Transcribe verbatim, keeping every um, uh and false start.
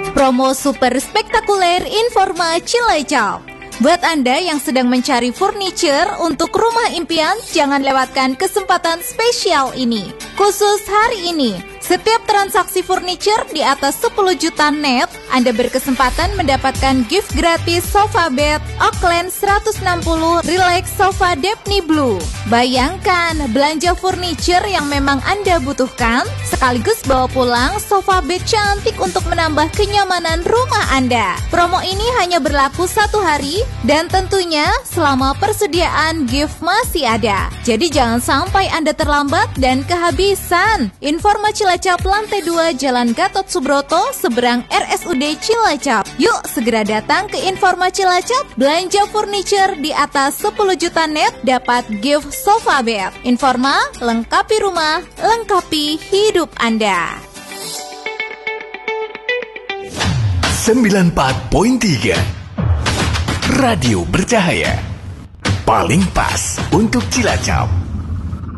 Promo super spektakuler Informa Cilacap. Buat Anda yang sedang mencari furniture untuk rumah impian, jangan lewatkan kesempatan spesial ini. Khusus hari ini, setiap transaksi furniture di atas sepuluh juta net, Anda berkesempatan mendapatkan gift gratis sofa bed Oakland seratus enam puluh Relax Sofa Daphne Blue. Bayangkan, belanja furniture yang memang Anda butuhkan, sekaligus bawa pulang sofa bed cantik untuk menambah kenyamanan rumah Anda. Promo ini hanya berlaku satu hari, dan tentunya selama persediaan gift masih ada. Jadi jangan sampai Anda terlambat dan kehabisan. Informa Cilacap lantai dua Jalan Gatot Subroto seberang R S U D Cilacap. Yuk segera datang ke Informa Cilacap, belanja furniture di atas sepuluh juta net dapat gift sofa bed. Informa, lengkapi rumah, lengkapi hidup Anda. sembilan puluh empat koma tiga Radio Bercahaya, paling pas untuk Cilacap.